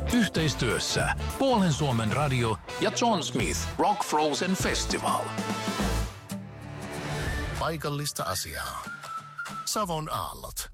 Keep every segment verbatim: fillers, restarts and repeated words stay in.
Yhteistyössä Puolen Suomen radio ja John Smith Rock Frozen Festival. Paikallista asiaa. Savon aallot.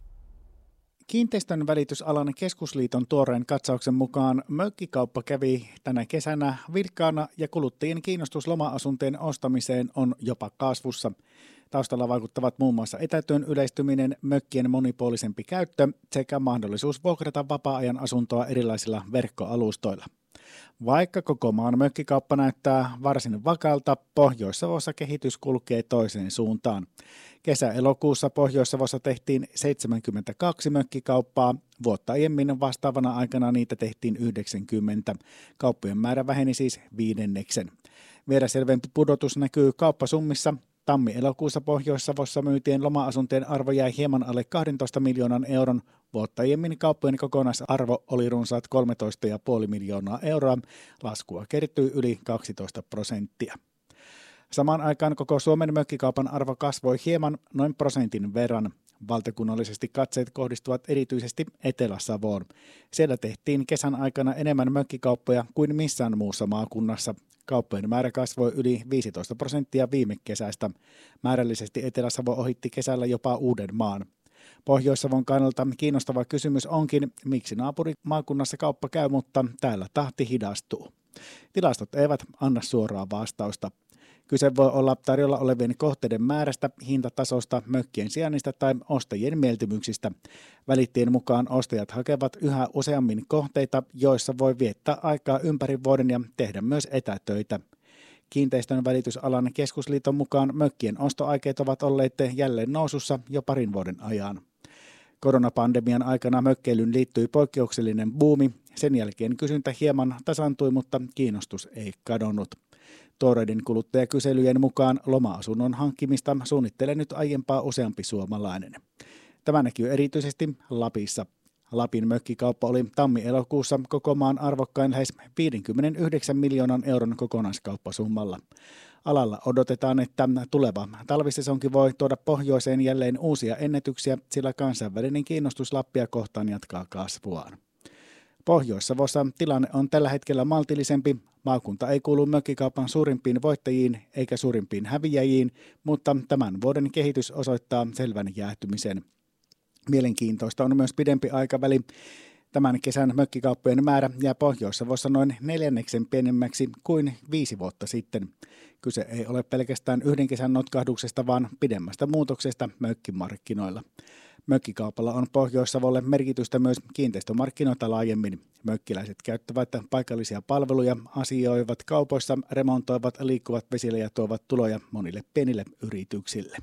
Kiinteistön välitysalan keskusliiton tuoreen katsauksen mukaan mökkikauppa kävi tänä kesänä vilkkaana ja kuluttajien kiinnostus loma-asuntojen ostamiseen on jopa kasvussa. Taustalla vaikuttavat muun muassa etätyön yleistyminen, mökkien monipuolisempi käyttö sekä mahdollisuus vuokrata vapaa-ajan asuntoa erilaisilla verkkoalustoilla. Vaikka koko maan mökkikauppa näyttää varsin vakaalta, Pohjois-Savossa kehitys kulkee toiseen suuntaan. Kesä-elokuussa Pohjois-Savossa tehtiin seitsemänkymmentäkaksi mökkikauppaa, vuotta aiemmin vastaavana aikana niitä tehtiin yhdeksänkymmentä. Kauppojen määrä väheni siis viidenneksen. Vielä selvempi pudotus näkyy kauppasummissa. Tammi-elokuussa Pohjois-Savossa myytien loma-asuntojen arvo jäi hieman alle kahdentoista miljoonan euron. Vuotta aiemmin kauppojen kokonaisarvo oli runsaat kolmetoista pilkku viisi miljoonaa euroa. Laskua kertyi yli kaksitoista prosenttia. Samaan aikaan koko Suomen mökkikaupan arvo kasvoi hieman noin prosentin verran. Valtakunnallisesti katseet kohdistuvat erityisesti Etelä-Savoon. Siellä tehtiin kesän aikana enemmän mökkikauppoja kuin missään muussa maakunnassa. Kauppojen määrä kasvoi yli viisitoista prosenttia viime kesästä. Määrällisesti Etelä-Savo ohitti kesällä jopa Uudenmaan. Pohjois-Savon kannalta kiinnostava kysymys onkin, miksi naapurimaakunnassa kauppa käy, mutta täällä tahti hidastuu. Tilastot eivät anna suoraa vastausta. Kyse voi olla tarjolla olevien kohteiden määrästä, hintatasosta, mökkien sijainnista tai ostajien mieltymyksistä. Välittäjien mukaan ostajat hakevat yhä useammin kohteita, joissa voi viettää aikaa ympäri vuoden ja tehdä myös etätöitä. Kiinteistön välitysalan keskusliiton mukaan mökkien ostoaikeet ovat olleet jälleen nousussa jo parin vuoden ajan. Koronapandemian aikana mökkeilyyn liittyi poikkeuksellinen buumi. Sen jälkeen kysyntä hieman tasantui, mutta kiinnostus ei kadonnut. Tuoreiden kuluttajakyselyjen mukaan loma-asunnon hankkimista suunnittelee nyt aiempaa useampi suomalainen. Tämä näkyy erityisesti Lapissa. Lapin mökkikauppa oli tammi-elokuussa koko maan arvokkain lähes viisikymmentäyhdeksän miljoonan euron kokonaiskauppasummalla. Alalla odotetaan, että tuleva talvisesonki voi tuoda pohjoiseen jälleen uusia ennätyksiä, sillä kansainvälinen kiinnostus Lappia kohtaan jatkaa kasvuaan. Pohjois-Savossa tilanne on tällä hetkellä maltillisempi. Maakunta ei kuulu mökkikaupan suurimpiin voittajiin eikä suurimpiin häviäjiin, mutta tämän vuoden kehitys osoittaa selvän jäähtymisen. Mielenkiintoista on myös pidempi aikaväli. Tämän kesän mökkikauppojen määrä jää Pohjois-Savossa noin neljänneksen pienemmäksi kuin viisi vuotta sitten. Kyse ei ole pelkästään yhden kesän notkahduksesta, vaan pidemmästä muutoksesta mökkimarkkinoilla. Mökkikaupalla on Pohjois-Savolle merkitystä myös kiinteistömarkkinoita laajemmin. Mökkiläiset käyttävät paikallisia palveluja, asioivat kaupoissa, remontoivat, liikkuvat vesillä ja tuovat tuloja monille pienille yrityksille.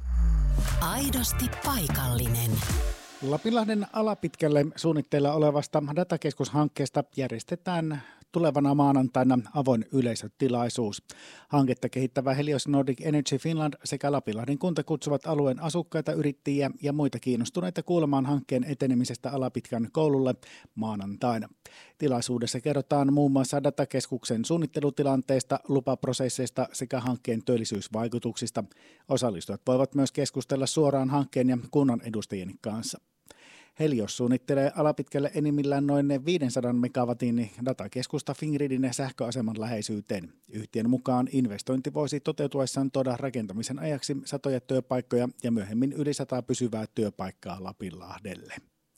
Aidosti paikallinen. Lapinlahden Alapitkälle suunnitteilla olevasta datakeskushankkeesta järjestetään tulevana maanantaina avoin yleisötilaisuus. Hanketta kehittävä Helios Nordic Energy Finland sekä Lapinlahden kunta kutsuvat alueen asukkaita, yrittäjiä ja muita kiinnostuneita kuulemaan hankkeen etenemisestä Alapitkän koululle maanantaina. Tilaisuudessa kerrotaan muun muassa datakeskuksen suunnittelutilanteesta, lupaprosesseista sekä hankkeen työllisyysvaikutuksista. Osallistujat voivat myös keskustella suoraan hankkeen ja kunnan edustajien kanssa. Helios suunnittelee Alapitkälle enimmillään noin viisisataa megawatin datakeskusta Fingridin sähköaseman läheisyyteen. Yhtiön mukaan investointi voisi toteutuessaan tuoda rakentamisen ajaksi satoja työpaikkoja ja myöhemmin yli sata pysyvää työpaikkaa Lapinlahdelle.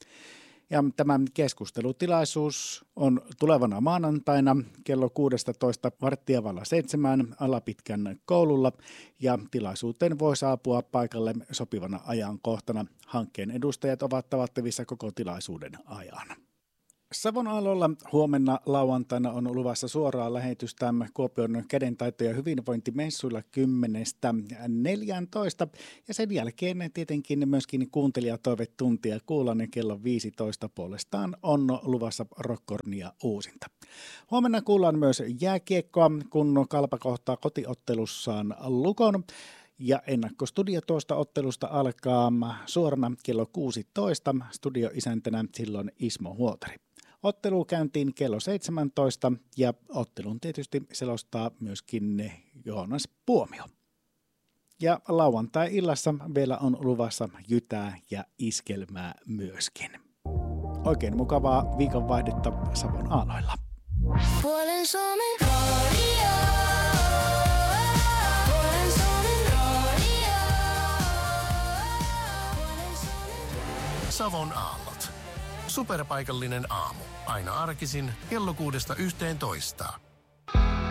Ja tämä keskustelutilaisuus on tulevana maanantaina kello kuusitoista varttia valla seitsemään Alapitkän koululla ja tilaisuuteen voi saapua paikalle sopivana ajankohtana. Hankkeen edustajat ovat tavattavissa koko tilaisuuden ajan. Savon aallolla huomenna lauantaina on luvassa suoraa lähetystä Kuopion kädentaito- ja hyvinvointimessuilla kymmenestä neljääntoista ja sen jälkeen tietenkin myöskin kuuntelijatoivetuntia kuullaan ja kello viisitoista puolestaan on luvassa Rockkornia uusinta. Huomenna kuullaan myös jääkiekkoa, kun Kalpa kohtaa kotiottelussaan Lukon. Ja ennakkostudio tuosta ottelusta alkaa suorana kello kuusitoista. Studioisäntänä silloin Ismo Huotari. Ottelu käyntiin kello seitsemäntoista ja ottelun tietysti selostaa myöskin Joonas Puomio. Ja lauantai-illassa vielä on luvassa jytää ja iskelmää myöskin. Oikein mukavaa viikonvaihdetta Savon aalloilla. Puolen Suomen radio. Puolen Suomen radio. Puolen Suomen... Savon aallot. Superpaikallinen aamu. Aina arkisin kello kuudesta yhteentoista.